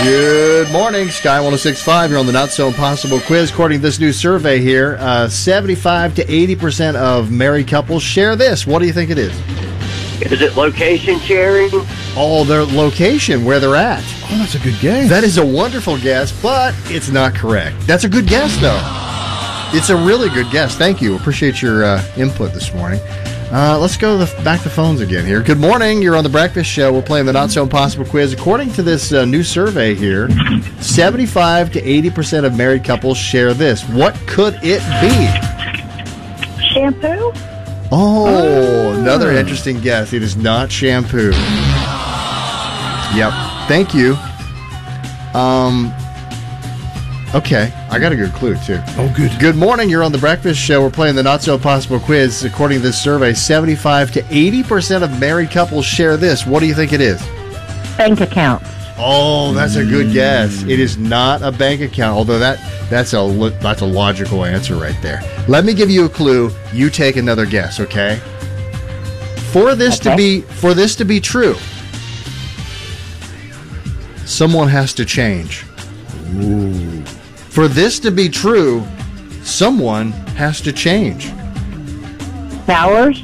Good morning, Sky 106.5. You're on the Not So Impossible quiz. According to this new survey here, 75 to 80% of married couples share this. What do you think it is? Is it location sharing? Oh, their location, where they're at. Oh, that's a good guess. That is a wonderful guess, but it's not correct. That's a good guess, though. It's a really good guess. Thank you. Appreciate your input this morning. Let's go back to phones again here. Good morning. You're on The Breakfast Show. We're playing the Not So Impossible quiz. According to this new survey here, 75 to 80% of married couples share this. What could it be? Shampoo? Oh, another interesting guess. It is not shampoo. Yep. Thank you. Okay, I got a good clue, too. Oh, good. Good morning. You're on The Breakfast Show. We're playing the Not So Impossible quiz. According to this survey, 75 to 80% of married couples share this. What do you think it is? Bank account. Oh, that's a good guess. It is not a bank account, although that's a logical answer right there. Let me give you a clue. You take another guess, okay? For this to be true, someone has to change. Ooh. For this to be true, someone has to change. Towers?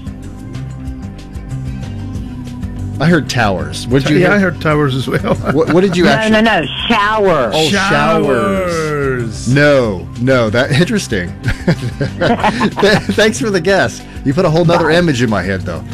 I heard towers. What did you hear? I heard towers as well. What did you actually? No. Shower. Oh, showers. No. That interesting. Thanks for the guess. You put a whole nother image in my head, though.